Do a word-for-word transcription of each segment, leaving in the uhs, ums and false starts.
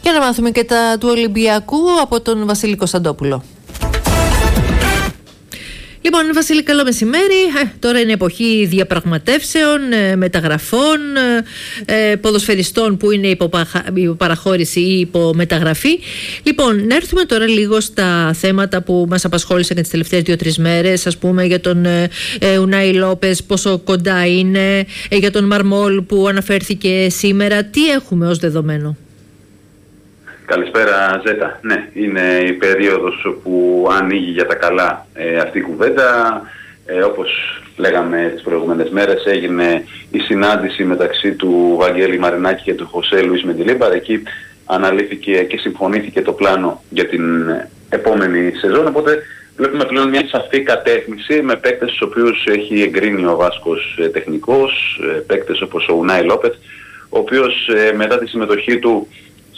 Και να μάθουμε και τα του Ολυμπιακού από τον Βασίλη Κωνσταντόπουλο. Λοιπόν, Βασίλη, καλό μεσημέρι. Ε, τώρα είναι εποχή διαπραγματεύσεων, ε, μεταγραφών, ε, ποδοσφαιριστών που είναι υποπαραχώρηση ή υπομεταγραφή. Λοιπόν, να έρθουμε τώρα λίγο στα θέματα που μας απασχόλησαν και τις τελευταίες δύο-τρεις μέρες. Ας πούμε για τον ε, ε, Ουνάι Λόπες, πόσο κοντά είναι, ε, για τον Μαρμόλ που αναφέρθηκε σήμερα. Τι έχουμε ως δεδομένο? Καλησπέρα Ζέτα. Ναι, είναι η περίοδος που ανοίγει για τα καλά ε, αυτή η κουβέντα. Ε, όπως λέγαμε τις προηγούμενες μέρες, έγινε η συνάντηση μεταξύ του Βαγγέλη Μαρινάκη και του Χωσέ Λουίς Μεντιλίμπαρ. Εκεί αναλύθηκε και συμφωνήθηκε το πλάνο για την επόμενη σεζόν. Οπότε βλέπουμε πλέον μια σαφή κατεύθυνση με παίκτες τους οποίους έχει εγκρίνει ο Βάσκος ε, τεχνικός, ε, παίκτες όπως ο Ουνάι Λόπες, ο οποίος ε, μετά τη συμμετοχή του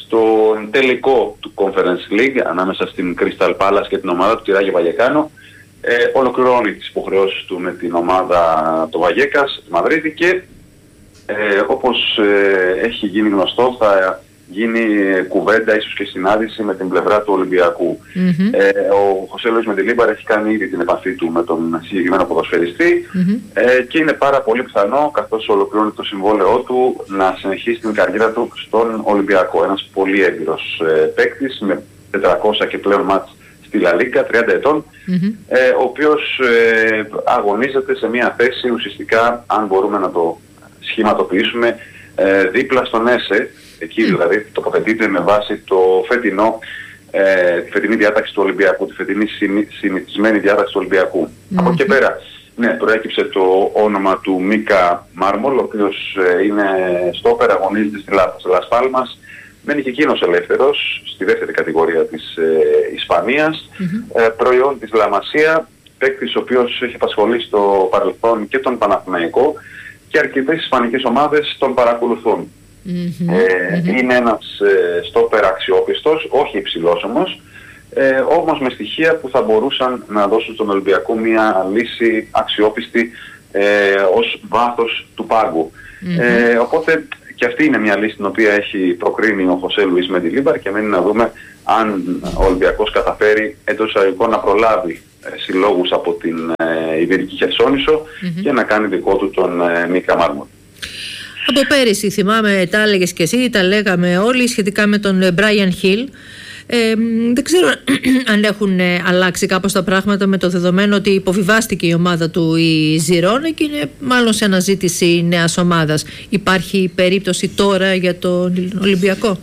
στον τελικό του Conference League ανάμεσα στην Crystal Palace και την ομάδα του τη Ράγιο Βαγεκάνο, ε, ολοκληρώνει τις υποχρεώσεις του με την ομάδα του Βαγέκας Μαδρίτη και ε, όπως ε, έχει γίνει γνωστό θα γίνει κουβέντα, ίσως και συνάντηση με την πλευρά του Ολυμπιακού. Mm-hmm. Ε, ο Χωσέ Λουίς Μεντιλίμπαρ έχει κάνει ήδη την επαφή του με τον συγκεκριμένο ποδοσφαιριστή mm-hmm. ε, και είναι πάρα πολύ πιθανό, καθώς ολοκληρώνει το συμβόλαιό του, να συνεχίσει την καριέρα του στον Ολυμπιακό. Ένας πολύ έμπειρος ε, παίκτης με τετρακόσια και πλέον μάτς στη Λα Λίγκα, τριάντα ετών, mm-hmm. ε, ο οποίος ε, αγωνίζεται σε μια θέση ουσιαστικά, αν μπορούμε να το σχηματοποιήσουμε, ε, δίπλα στον ΕΣΕ. Εκεί δηλαδή τοποθετείται με βάση το φετινό, ε, τη φετινή διάταξη του Ολυμπιακού, τη φετινή συνηθισμένη διάταξη του Ολυμπιακού. Mm-hmm. Από εκεί πέρα, ναι, προέκυψε το όνομα του Μίκα Μάρμολ, ο οποίος ε, είναι στόπερ, αγωνίζεται στη Λας Πάλμας, μένει και εκείνος ελεύθερος στη δεύτερη κατηγορία της ε, Ισπανίας, mm-hmm. ε, προϊόν της Λαμασία, παίκτης ο οποίος έχει απασχολήσει στο παρελθόν και τον Παναθηναϊκό και αρκετές ισπανικές ομάδες τον παρακολουθούν. Mm-hmm, ε, mm-hmm. Είναι ένας ε, στόπερ αξιόπιστος, όχι υψηλός όμως, ε, όμως με στοιχεία που θα μπορούσαν να δώσουν στον Ολυμπιακό μια λύση αξιόπιστη ε, ως βάθος του πάγκου. Mm-hmm. Ε, οπότε και αυτή είναι μια λύση την οποία έχει προκρίνει ο Χωσέ Λουίς Μεντιλίμπαρ και μένει να δούμε αν ο Ολυμπιακός καταφέρει εντός εισαγωγικών να προλάβει ε, συλλόγους από την ε, Ιβηρική Χερσόνησο mm-hmm. και να κάνει δικό του τον ε, Μίκα Μάρμολ. Από πέρυσι, θυμάμαι, τα έλεγες και εσύ, τα λέγαμε όλοι σχετικά με τον Brian Hill. Ε, δεν ξέρω αν έχουν αλλάξει κάπως τα πράγματα με το δεδομένο ότι υποβιβάστηκε η ομάδα του η Ζιρόνα και είναι μάλλον σε αναζήτηση νέας ομάδας. Υπάρχει περίπτωση τώρα για τον Ολυμπιακό?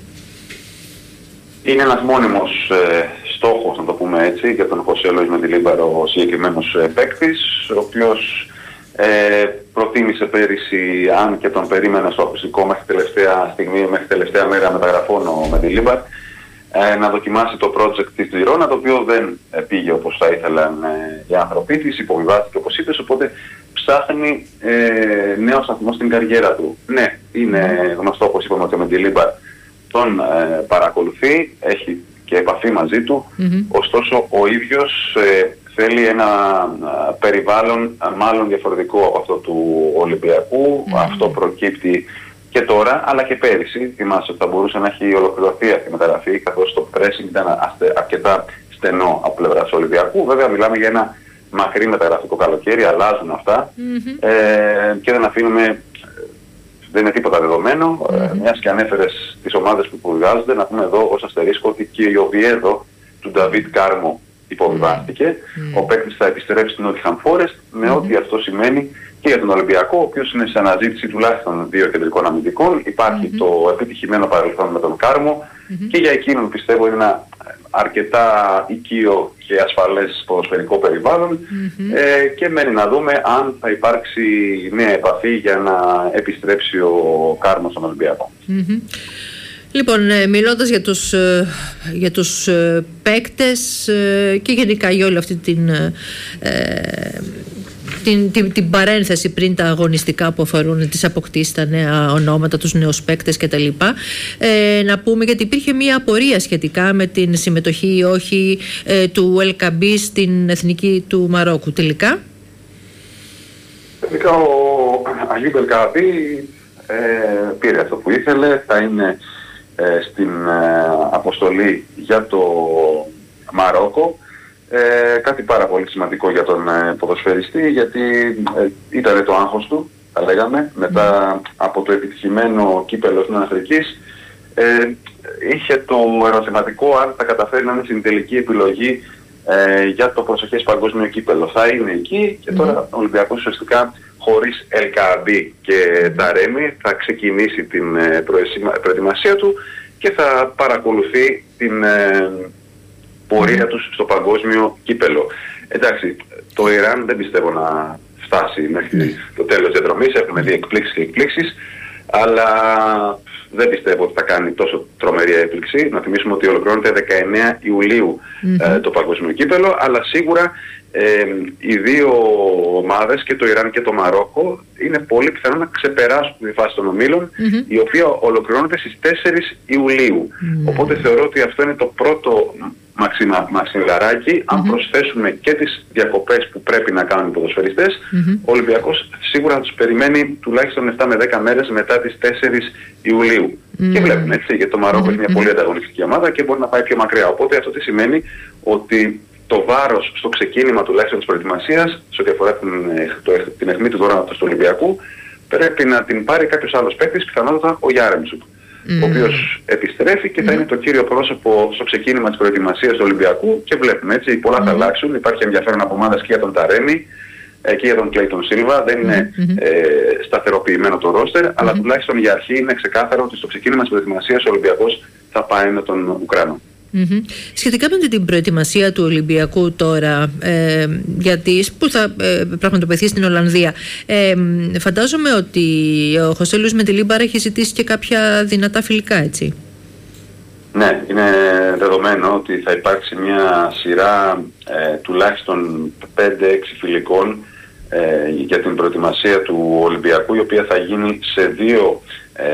Είναι ένας μόνιμος ε, στόχος, να το πούμε έτσι, για τον Χωσέ Λουίς Μεντιλίμπαρ, ο συγκεκριμένος ε, παίκτης, ο οποίος Ε, προτίμησε πέρυσι, αν και τον περίμενα στο ακουστικό μέχρι τελευταία στιγμή, μέχρι τελευταία μέρα μεταγραφών ο Μεντιλίμπαρ, ε, να δοκιμάσει το project της Ζιρόνα, το οποίο δεν ε, πήγε όπως θα ήθελαν ε, οι άνθρωποι της, υποβιβάστηκε όπως είπες, οπότε ψάχνει ε, νέο σταθμό στην καριέρα του. Ναι, είναι γνωστό, όπως είπαμε, ότι ο Μεντιλίμπαρ τον ε, παρακολουθεί, έχει και επαφή μαζί του, mm-hmm. ωστόσο ο ίδιος ε, θέλει ένα α, περιβάλλον α, μάλλον διαφορετικό από αυτό του Ολυμπιακού. Mm-hmm. Αυτό προκύπτει και τώρα, αλλά και πέρυσι. Θυμάσαι ότι θα μπορούσε να έχει ολοκληρωθεί αυτή η μεταγραφή, καθώς το pressing ήταν αστε, αρκετά στενό από πλευράς Ολυμπιακού. Βέβαια μιλάμε για ένα μακρύ μεταγραφικό καλοκαίρι, αλλάζουν αυτά mm-hmm. ε, και δεν αφήνουμε, δεν είναι τίποτα δεδομένο. Mm-hmm. Ε, μιας και ανέφερες τις ομάδες που υποβιβάζονται, να πούμε εδώ ως αστερίσκο ότι και η Οβιέδο του Νταβίτ Κάρμο υποβιβάστηκε. Mm. Ο παίκτης θα επιστρέψει στην Νότιχαμ Φόρεστ με mm. ό,τι αυτό σημαίνει και για τον Ολυμπιακό, ο οποίος είναι σε αναζήτηση τουλάχιστον δύο κεντρικών αμυντικών. Υπάρχει mm-hmm. το επιτυχημένο παρελθόν με τον Κάρμο mm-hmm. και για εκείνον πιστεύω είναι ένα αρκετά οικείο και ασφαλές ποδοσφαιρικό περιβάλλον mm-hmm. ε, και μένει να δούμε αν θα υπάρξει νέα επαφή για να επιστρέψει ο Κάρμο στον Ολυμπιακό. Mm-hmm. Λοιπόν, μιλώντας για τους, για τους παίκτες και γενικά για όλη αυτή την, την, την, την παρένθεση πριν τα αγωνιστικά που αφορούν τις αποκτήσεις, τα νέα ονόματα, τους νέους παίκτες κτλ. Ε, να πούμε, γιατί υπήρχε μια απορία σχετικά με την συμμετοχή ή όχι ε, του Ελκαμπή στην εθνική του Μαρόκου. Τελικά. Τελικά ο Αγίου Ελκαμπή ε, πήρε αυτό που ήθελε, θα είναι ε, στην ε, αποστολή για το Μαρόκο. Ε, κάτι πάρα πολύ σημαντικό για τον ε, ποδοσφαιριστή, γιατί ε, ήταν το άγχος του, θα λέγαμε, μετά από το επιτυχημένο κύπελλο της Αφρικής. Ε, είχε το ερωτηματικό αν θα καταφέρει να είναι στην τελική επιλογή ε, για το προσεχές παγκόσμιο κύπελλο. Θα είναι εκεί και τώρα ο Ολυμπιακός ουσιαστικά χωρίς Ελκαμπή και Ταρέμι θα ξεκινήσει την ε, προετοιμασία του και θα παρακολουθεί την ε, πορεία τους στο παγκόσμιο κύπελλο. Εντάξει, το Ιράν δεν πιστεύω να φτάσει μέχρι το τέλος της διαδρομής, έχουμε δει εκπλήξεις και εκπλήξεις, αλλά δεν πιστεύω ότι θα κάνει τόσο τρομερή έκπληξη. Να θυμίσουμε ότι ολοκληρώνεται δεκαεννέα Ιουλίου mm-hmm. ε, το παγκόσμιο κύπελλο, αλλά σίγουρα ε, οι δύο ομάδες, και το Ιράν και το Μαρόκο, είναι πολύ πιθανό να ξεπεράσουν τη φάση των ομίλων, mm-hmm. η οποία ολοκληρώνεται στις τέσσερις Ιουλίου. Mm-hmm. Οπότε θεωρώ ότι αυτό είναι το πρώτο μαξιμα, μαξιλαράκι. Mm-hmm. Αν προσθέσουμε και τις διακοπές που πρέπει να κάνουν οι ποδοσφαιριστές, mm-hmm. ο Ολυμπιακός σίγουρα θα τους περιμένει τουλάχιστον επτά με δέκα μέρες μετά τις τέσσερις Ιουλίου. Mm-hmm. Και βλέπουμε, έτσι, γιατί το Μαρόκο mm-hmm. είναι μια πολύ ανταγωνιστική ομάδα και μπορεί να πάει πιο μακριά. Οπότε αυτό τι σημαίνει? Ότι το βάρος στο ξεκίνημα τουλάχιστον της προετοιμασίας, σε ό,τι αφορά την, το, την αιχμή του δώρατος του Ολυμπιακού, πρέπει να την πάρει κάποιος άλλος παίκτης, πιθανότατα ο Γιάρεμτσουκ, mm. ο οποίος επιστρέφει και θα mm. είναι το κύριο πρόσωπο στο ξεκίνημα της προετοιμασίας του Ολυμπιακού, και βλέπουμε, έτσι, πολλά mm. θα αλλάξουν. Υπάρχει ενδιαφέρον από ομάδες και για τον Ταρέμι και για τον Κλέιτον Σίλβα. Δεν είναι mm-hmm. ε, σταθεροποιημένο το ρόστερ, mm-hmm. αλλά τουλάχιστον για αρχή είναι ξεκάθαρο ότι στο ξεκίνημα της προετοιμασίας ο Ολυμπιακός θα πάει με τον Ουκρανό. Mm-hmm. Σχετικά με την προετοιμασία του Ολυμπιακού τώρα, ε, γιατί που θα ε, πραγματοποιηθεί στην Ολλανδία, ε, φαντάζομαι ότι ο Χωσέ Λουίς Μεντιλίμπαρ έχει ζητήσει και κάποια δυνατά φιλικά, έτσι? Ναι, είναι δεδομένο ότι θα υπάρξει μια σειρά ε, τουλάχιστον πέντε έξι φιλικών ε, για την προετοιμασία του Ολυμπιακού, η οποία θα γίνει σε δύο, ε,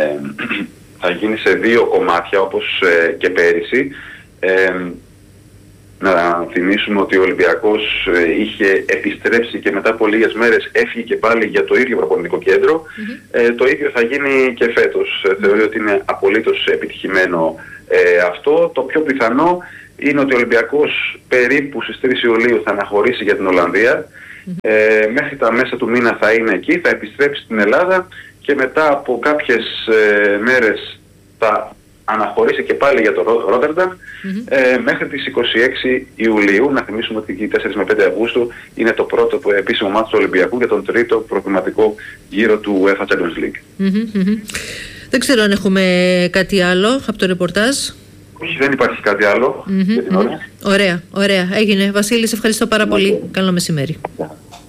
θα γίνει σε δύο κομμάτια, όπως ε, και πέρυσι. Ε, να θυμίσουμε ότι ο Ολυμπιακός ε, είχε επιστρέψει και μετά από λίγες μέρες έφυγε και πάλι για το ίδιο προπονητικό κέντρο. Mm-hmm. Ε, το ίδιο θα γίνει και φέτος. Mm-hmm. Θεωρώ ότι είναι απολύτως επιτυχημένο ε, αυτό. Το πιο πιθανό είναι ότι ο Ολυμπιακός περίπου στις τρεις Ιουλίου θα αναχωρήσει για την Ολλανδία. Mm-hmm. Ε, μέχρι τα μέσα του μήνα θα είναι εκεί, θα επιστρέψει στην Ελλάδα και μετά από κάποιες ε, μέρες θα αναχωρήσει και πάλι για το Ρότερνταμ mm-hmm. ε, μέχρι τις είκοσι έξι Ιουλίου. Να θυμίσουμε ότι οι τέσσερις με πέντε Αυγούστου είναι το πρώτο επίσημο μάτι του Ολυμπιακού για τον τρίτο προκριματικό γύρο του UEFA Champions League. Mm-hmm, mm-hmm. Δεν ξέρω αν έχουμε κάτι άλλο από το ρεπορτάζ. Όχι, δεν υπάρχει κάτι άλλο mm-hmm, για την ώρα. Mm-hmm. Ωραία, ωραία. Έγινε. Βασίλη, σε ευχαριστώ πάρα πολύ. Καλό μεσημέρι. Yeah.